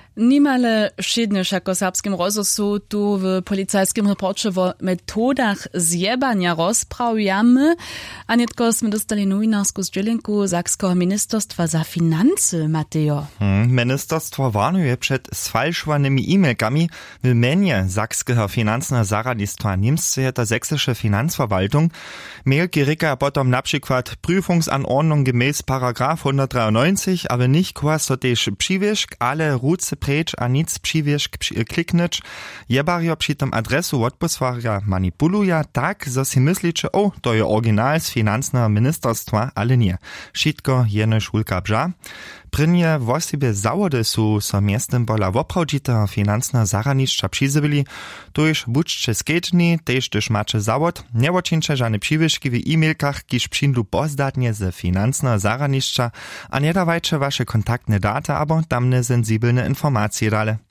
Nimale šedneš ako serbskim rozhlasu tu w policajskim reporcie o metodach zjebania rozprawiamy, a netko sme dostali nowinarsku zdjelenku Sakskiego Ministerstwa za Finanse, Mateo. Ministerstwo warnuje przed sfalszowanymi e-mailkami. W menie Sakskiego Finanznego Zaradnictwa Niemcy je ta sächsische Finanzverwaltung. Mailki rika potom na przykład Prüfungsanordnung gemäß Paragraf 193, aber nicht kwas so też přiwiešk, ale ruce preč a nic přiwiešk kliknąć. Jebario przy tym adresu odposłania manipuluja tak, że si myślicie, to je oryginal z Finanznego Ministerstwa, ale nie. Wszystko jeno szulka bża. Prynje wosibie zawody su so miestem pola woprawdzitego finansnego zaradnictwa przyzywili, tuż budźcie skedźni, tež też macie zawod, nie oczyncie żadne przywyżki w e-mailkach, kiż przyjdą pozdatnie z finansnego zaradnictwa, a nie dawajcie wasze kontaktne data, abo tamne sensibelne informacje dale.